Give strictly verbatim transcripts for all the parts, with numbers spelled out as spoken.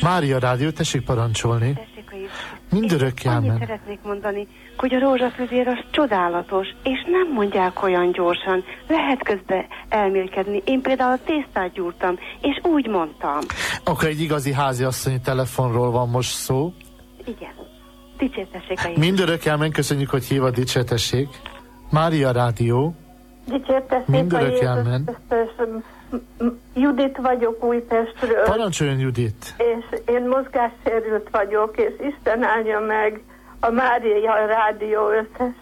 Mária Rádió, tessék parancsolni. Tessék a Jézus. Mindörökké Annyit ámen. szeretnék mondani, hogy a rózsafüzér az csodálatos, és nem mondják olyan gyorsan. Lehet közben elmélkedni. Én például tésztát gyúrtam, és úgy mondtam. Akkor egy igazi háziasszonyi telefonról van most szó. Igen. Dicsértessék a Jézus. Mindörökké ámen, köszönjük, hogy hív a dicsértessék. Mária Rádió. Dicsértessék Mindörökké a ámen. Jézus. Judit vagyok Újpestről. Parancsoljon, Judit. És én mozgássérült vagyok, és Isten áldja meg a Mária Rádió összes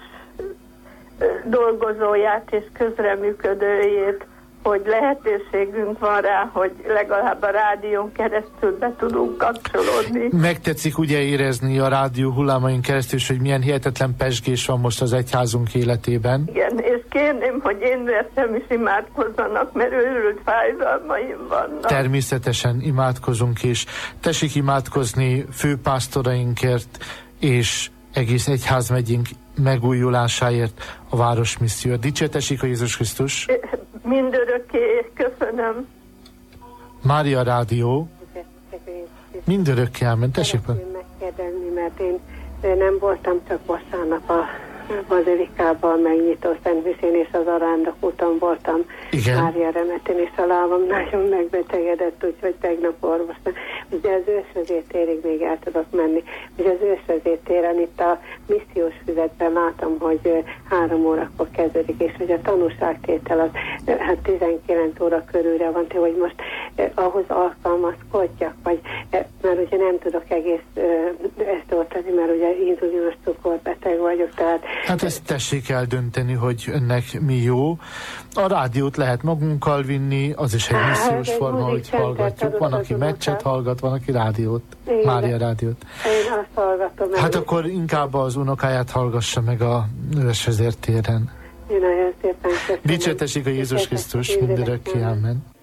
dolgozóját és közreműködőjét, hogy lehetőségünk van rá, hogy legalább a rádión keresztül be tudunk kapcsolódni. Megtetszik ugye érezni a rádió hullámain keresztül, hogy milyen hihetetlen pezsgés van most az egyházunk életében. Igen, és kérném, hogy én vértem is imádkozzanak, mert őrült fájdalmaim vannak. Természetesen imádkozunk, és tessék imádkozni főpásztorainkért, és egész egyházmegyénk megújulásáért, a városmissziót. Dicsértessék a Jézus Krisztus! Mindörökké, köszönöm. Mária Rádió. Mindörökké ámen. Tessék. Szeretném megkérdezni, mert én nem voltam csak vasárnap a bazilikában megnyitó Szentviszén és az Arándok úton voltam. Igen. Mária remetén, és a lábam nagyon megbetegedett, úgyhogy tegnap orvosnak. Ugye az ősvezértérig még el tudok menni. Ugye az ősvezértéren itt a missziós füzetben látom, hogy három órakor kezdődik, és hogy a tanúságtétel az hát tizenkilenc óra körülre van, hogy most eh, ahhoz alkalmazkodjak, vagy eh, mert ugye nem tudok egész eh, ezt oltani, mert ugye inzulinos cukorbeteg vagyok, tehát Hát ezt tessék eldönteni, hogy önnek mi jó. A rádiót lehet magunkkal vinni, az is egy missziós forma, hogy hallgatjuk. Van, aki meccset hallgat, van, aki rádiót. Igen. Mária Rádiót. Én azt hallgatom. Hát akkor inkább az unokáját hallgassa meg a Ősvezértéren. Én nagyon szépen köszönöm. Dicsértessék a Jézus Krisztus, mindörökké, ámen.